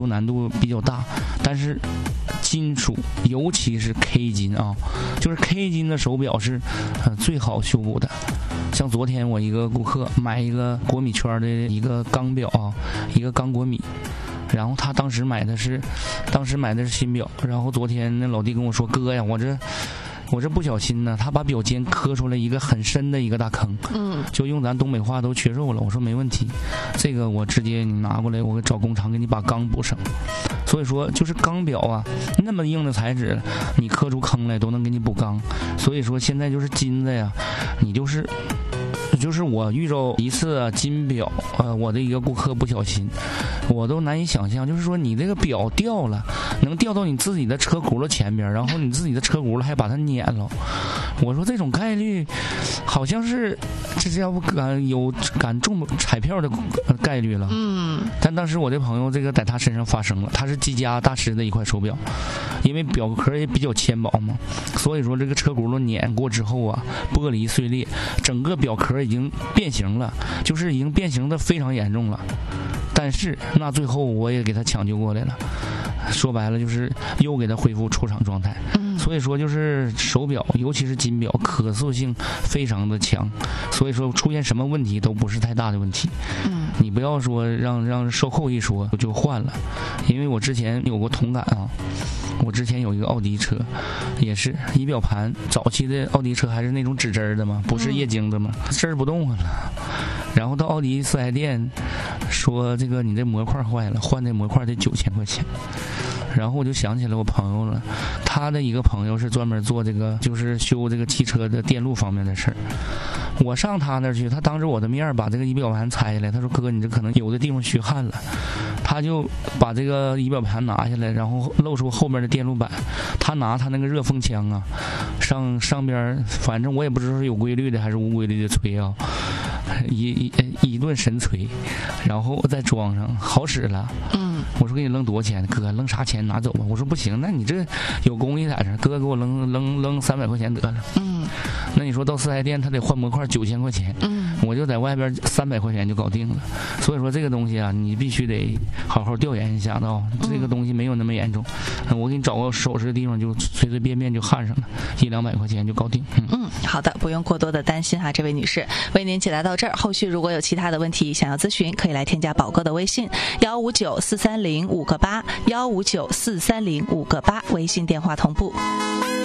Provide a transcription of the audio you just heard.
难度比较大，但是金属尤其是 K 金啊，就是 K 金的手表是最好修补的。像昨天我一个顾客买一个国米圈的一个钢表啊，一个钢国米，然后他当时买的是新表，然后昨天那老弟跟我说，哥呀，我这不小心呢，他把表尖磕出来一个很深的一个大坑，就用咱东北话都缺肉了。我说没问题，这个我直接你拿过来，我找工厂给你把钢补上。所以说就是钢表啊，那么硬的材质，你磕出坑来都能给你补钢。所以说现在就是金子呀，你就是我遇着一次金表，我的一个顾客不小心，我都难以想象，就是说你这个表掉了，能掉到你自己的车轱辘前边，然后你自己的车轱辘还把它碾了。我说这种概率，好像是这要不敢中彩票的概率了。但当时我的朋友这个在他身上发生了，他是积家大师的一块手表，因为表壳也比较纤薄嘛，所以说这个车轱辘碾过之后啊，玻璃碎裂，整个表壳已经变形了，就是已经变形的非常严重了。但是那最后我也给他抢救过来了，说白了就是又给他恢复出厂状态。所以说就是手表，尤其是金表，可塑性非常的强，所以说出现什么问题都不是太大的问题。你不要说让售后一说就换了，因为我之前有过同感啊。我之前有一个奥迪车，也是仪表盘，早期的奥迪车还是那种指针的嘛，不是液晶的嘛，针不动了。然后到奥迪4S店说这个你这模块坏了，换这模块得9000块钱。然后我就想起了我朋友了，他的一个朋友是专门做这个，就是修这个汽车的电路方面的事儿。我上他那儿去，他当着我的面把这个仪表盘拆下来，他说哥，你这可能有的地方虚焊了。他就把这个仪表盘拿下来，然后露出后面的电路板，他拿他那个热风枪啊，上边反正我也不知道是有规律的还是无规律的吹啊，一顿神吹，然后再装上，好使了。我说给你扔多少钱？哥，扔啥钱拿走吧。我说不行，那你这有工艺在这，哥给我扔300块钱得了。那你说到4S店他得换模块9000块钱，我就在外边300块钱就搞定了。所以说这个东西啊，你必须得好好调研一下啊，这个东西没有那么严重。我给你找个手持的地方就随随便便就焊上了，100-200块钱就搞定。 好的，不用过多的担心哈，这位女士，为您解答到这儿。后续如果有其他的问题想要咨询，可以来添加宝哥的微信1594305个8，1594305个8，微信电话同步。